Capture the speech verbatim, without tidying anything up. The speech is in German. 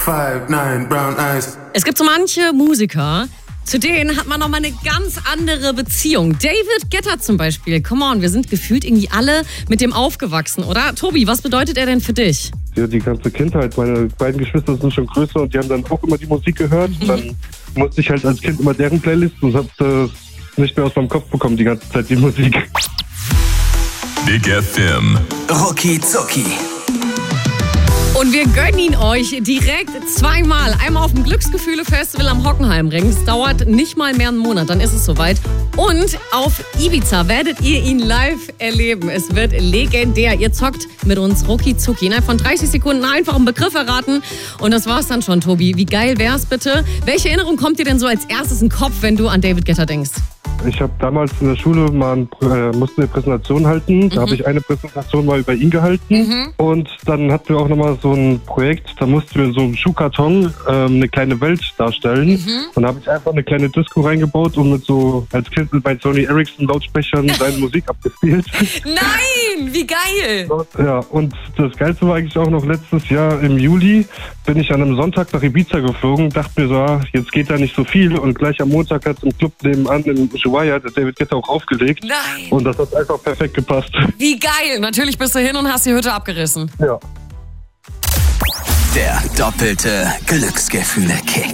five, nine, brown eyes. Es gibt so manche Musiker, zu denen hat man noch mal eine ganz andere Beziehung. David Guetta zum Beispiel. Come on, wir sind gefühlt irgendwie alle mit dem aufgewachsen, oder? Tobi, was bedeutet er denn für dich? Ja, die ganze Kindheit. Meine beiden Geschwister sind schon größer und die haben dann auch immer die Musik gehört. Mhm. Dann musste ich halt als Kind immer deren Playlist und hab das nicht mehr aus meinem Kopf bekommen, die ganze Zeit die Musik. Big F M. Rucki Zucki. Und wir gönnen ihn euch direkt zweimal. Einmal auf dem Glücksgefühle-Festival am Hockenheimring. Es dauert nicht mal mehr einen Monat, dann ist es soweit. Und auf Ibiza werdet ihr ihn live erleben. Es wird legendär. Ihr zockt mit uns Rucki Zucki. Innerhalb von dreißig Sekunden einfach einen Begriff erraten. Und das war's dann schon, Tobi. Wie geil wär's bitte? Welche Erinnerung kommt dir denn so als erstes in den Kopf, wenn du an David Guetta denkst? Ich habe damals in der Schule mal ein, äh, musste eine Präsentation halten. Mhm. Da habe ich eine Präsentation mal über ihn gehalten. Mhm. Und dann hatten wir auch nochmal so ein Projekt, da mussten wir in so einem Schuhkarton ähm, eine kleine Welt darstellen. Mhm. Und da habe ich einfach eine kleine Disco reingebaut und mit so als Kind mit meinen Sony Ericsson Lautsprechern seine Musik abgespielt. Nein, wie geil! Ja, und das Geilste war eigentlich auch noch letztes Jahr im Juli bin ich an einem Sonntag nach Ibiza geflogen, dachte mir so, ah, jetzt geht da nicht so viel. Und gleich am Montag hat im Club nebenan in Ushuaia der David Guetta auch aufgelegt. Nein! Und das hat einfach perfekt gepasst. Wie geil! Natürlich bist du hin und hast die Hütte abgerissen. Ja. Der doppelte Glücksgefühle-Kick.